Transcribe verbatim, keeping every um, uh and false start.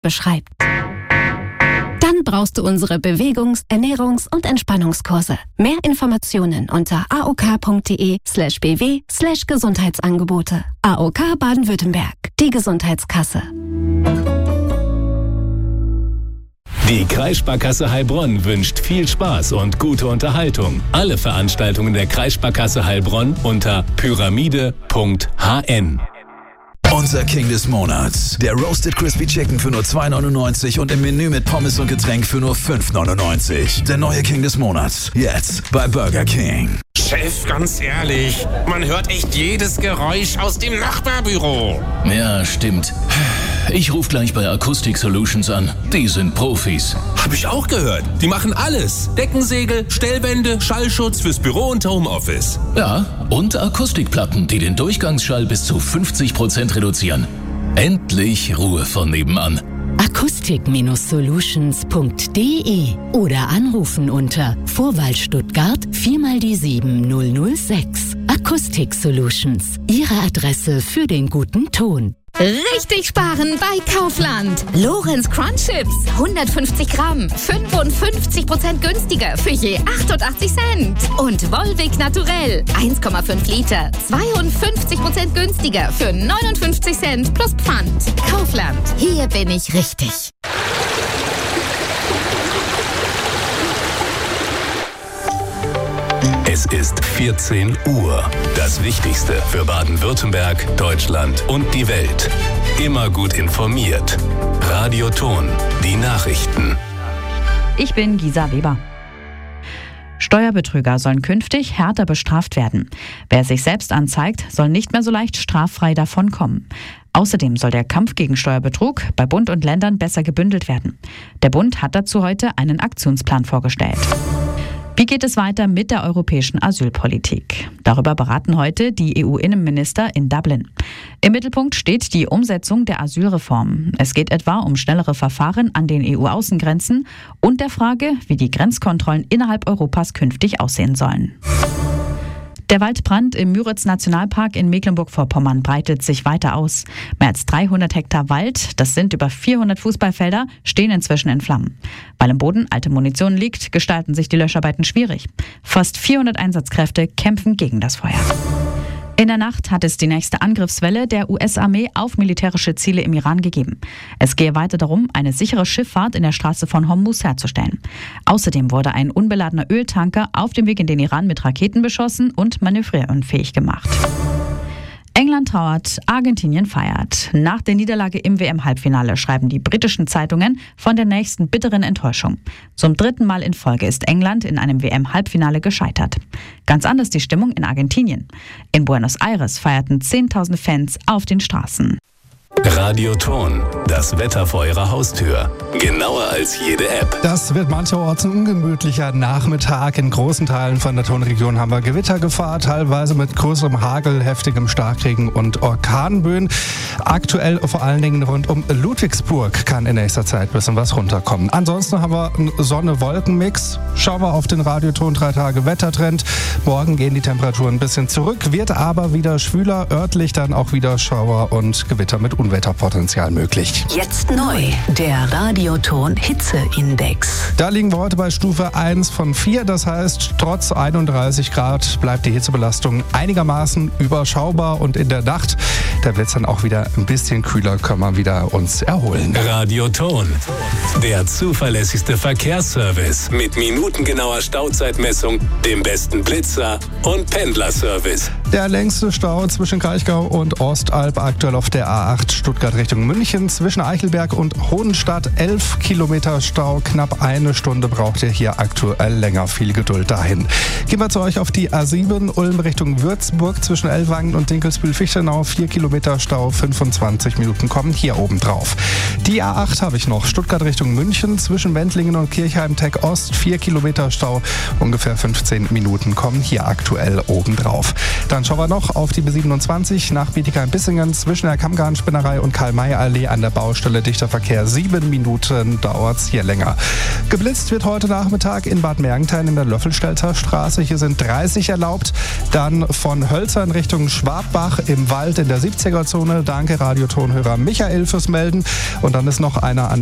beschreibt. Dann brauchst du unsere Bewegungs-, Ernährungs- und Entspannungskurse. Mehr Informationen unter aok.de slash bw slash Gesundheitsangebote. A O K Baden-Württemberg, die Gesundheitskasse. Die Kreissparkasse Heilbronn wünscht viel Spaß und gute Unterhaltung. Alle Veranstaltungen der Kreissparkasse Heilbronn unter pyramide punkt h n. Unser King des Monats. Der Roasted Crispy Chicken für nur zwei neunundneunzig und im Menü mit Pommes und Getränk für nur fünf neunundneunzig. Der neue King des Monats. Jetzt bei Burger King. Chef, ganz ehrlich, man hört echt jedes Geräusch aus dem Nachbarbüro. Ja, stimmt. Ich rufe gleich bei Acoustic Solutions an. Die sind Profis. Hab ich auch gehört. Die machen alles. Deckensegel, Stellwände, Schallschutz fürs Büro und Homeoffice. Ja, und Akustikplatten, die den Durchgangsschall bis zu fünfzig Prozent reduzieren. Endlich Ruhe von nebenan. akustik Solutions punkt de oder anrufen unter Vorwahl Stuttgart vier mal die sieben null null sechs. Acoustic Solutions, Ihre Adresse für den guten Ton. Richtig sparen bei Kaufland. Lorenz Crunch Chips, hundertfünfzig Gramm, fünfundfünfzig Prozent günstiger für je achtundachtzig Cent. Und Volvic Naturell, eins Komma fünf Liter, zweiundfünfzig Prozent günstiger für neunundfünfzig Cent plus Pfand. Kaufland, hier bin ich richtig. Es ist vierzehn Uhr. Das Wichtigste für Baden-Württemberg, Deutschland und die Welt. Immer gut informiert. Radio Ton, die Nachrichten. Ich bin Gisa Weber. Steuerbetrüger sollen künftig härter bestraft werden. Wer sich selbst anzeigt, soll nicht mehr so leicht straffrei davonkommen. Außerdem soll der Kampf gegen Steuerbetrug bei Bund und Ländern besser gebündelt werden. Der Bund hat dazu heute einen Aktionsplan vorgestellt. Wie geht es weiter mit der europäischen Asylpolitik? Darüber beraten heute die E U-Innenminister in Dublin. Im Mittelpunkt steht die Umsetzung der Asylreform. Es geht etwa um schnellere Verfahren an den E U-Außengrenzen und der Frage, wie die Grenzkontrollen innerhalb Europas künftig aussehen sollen. Der Waldbrand im Müritz-Nationalpark in Mecklenburg-Vorpommern breitet sich weiter aus. Mehr als dreihundert Hektar Wald, das sind über vierhundert Fußballfelder, stehen inzwischen in Flammen. Weil im Boden alte Munition liegt, gestalten sich die Löscharbeiten schwierig. Fast vierhundert Einsatzkräfte kämpfen gegen das Feuer. In der Nacht hat es die nächste Angriffswelle der U S-Armee auf militärische Ziele im Iran gegeben. Es gehe weiter darum, eine sichere Schifffahrt in der Straße von Hormuz herzustellen. Außerdem wurde ein unbeladener Öltanker auf dem Weg in den Iran mit Raketen beschossen und manövrierunfähig gemacht. England trauert, Argentinien feiert. Nach der Niederlage im W M-Halbfinale schreiben die britischen Zeitungen von der nächsten bitteren Enttäuschung. Zum dritten Mal in Folge ist England in einem W M-Halbfinale gescheitert. Ganz anders die Stimmung in Argentinien. In Buenos Aires feierten zehntausend Fans auf den Straßen. Radio Ton, das Wetter vor Ihrer Haustür. Genauer als jede App. Das wird mancherorts ein ungemütlicher Nachmittag. In großen Teilen von der Tonregion haben wir Gewittergefahr, teilweise mit größerem Hagel, heftigem Starkregen und Orkanböen. Aktuell vor allen Dingen rund um Ludwigsburg kann in nächster Zeit ein bisschen was runterkommen. Ansonsten haben wir einen Sonne-Wolken-Mix. Schauen wir auf den Radioton drei Tage Wettertrend. Morgen gehen die Temperaturen ein bisschen zurück, wird aber wieder schwüler, örtlich dann auch wieder Schauer und Gewitter mit Unwetterpotenzial möglich. Jetzt neu, der Radioton Hitzeindex. Da liegen wir heute bei Stufe eins von vier. Das heißt, trotz einunddreißig Grad bleibt die Hitzebelastung einigermaßen überschaubar. Und in der Nacht, da wird es dann auch wieder ein bisschen kühler, können wir wieder uns erholen. Radio Ton, der zuverlässigste Verkehrsservice mit minutengenauer Stauzeitmessung, dem besten Blitzer und Pendlerservice. Der längste Stau zwischen Kraichgau und Ostalb aktuell auf der A acht Stuttgart Richtung München. Zwischen Eichelberg und Hohenstadt elf Kilometer Stau. Knapp eine Stunde braucht ihr hier aktuell länger. Viel Geduld dahin. Gehen wir zu euch auf die A sieben Ulm Richtung Würzburg. Zwischen Ellwangen und Dinkelsbühl-Fichtenau vier Kilometer Stau. fünfundzwanzig Minuten kommen hier oben drauf. Die A acht habe ich noch. Stuttgart Richtung München. Zwischen Wendlingen und Kirchheim-Tech Ost vier Kilometer Stau. Ungefähr fünfzehn Minuten kommen hier aktuell oben drauf. Dann Dann schauen wir noch auf die B siebenundzwanzig nach Bietigheim-Bissingen zwischen der Kammgarnspinnerei und Karl-May-Allee an der Baustelle. Dichter Verkehr. Sieben Minuten dauert es hier länger. Geblitzt wird heute Nachmittag in Bad Mergentheim in der Löffelstelzer Straße. Hier sind dreißig erlaubt. Dann von Hölzern Richtung Schwabbach im Wald in der siebziger Zone. Danke, Radiotonhörer Michael, fürs Melden. Und dann ist noch einer an